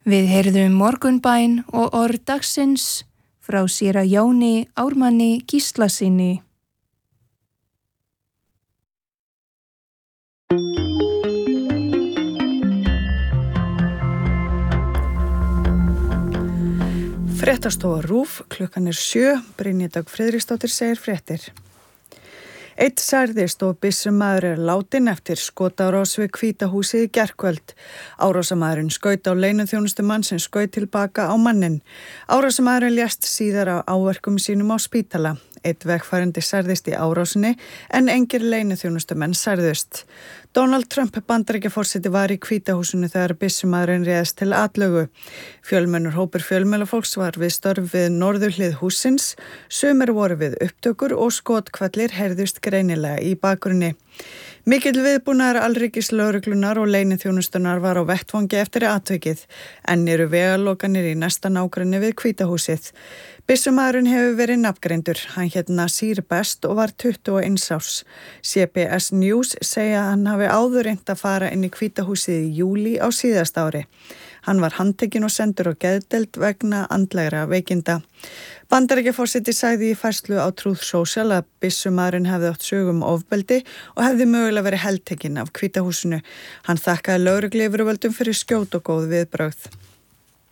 Við heyrðum morgunbæn og orð dagsins frá séra Jóni Ármanni Gíslasyni. Fréttastofa RÚV, klukkan 7, Brynja Dögg Friðriksdóttir segir fréttir. Einn særðist og byssumaður látinn eftir skotárás við Hvíta húsið í gærkvöld. Árásarmaðurinn skaut á leyniþjónustumann sem skaut tilbaka á manninn. Árásarmaðurinn lést síðar á áverkum sínum á spítala. Einn vegfarandi særðist í árásinni en engir leyniþjónustumenn særðust. Donald Trump Bandaríkjaforseti var í Hvíta húsinu þegar byssumaðurinn réðst til atlögu. Fjölmennur hópur fjölmiðlafólks var við störf við norðurhlið hússins, sumir voru við upptökur og skothvellir heyrðust greinilega í bakgrunni. Mikill viðbúnaður alríkislögreglunar og leyniþjónustunnar var á vettvangi eftir atvikið, en eru vegalokanir í næsta nágrenni við Hvíta húsið. Byssumaðurinn hefur verið nafngreindur, hann hét Nasir Best og var 21 árs. CBS News segja að hann hafi áður reynt að fara inn í Hvíta húsið í júlí á síðasta ári. Hann var handtekinn og sendur á geðdeild vegna andlegra veikinda. Bandaríkjaforseti sagði í færslu á Truth Social að byssumaðurinn hefði átt sögum ofbeldi og hefði mögulega verið heltekinn af Hvíta húsinu. Hann þakkaði lögregluyfirvöldum fyrir skjót og góð viðbrögð.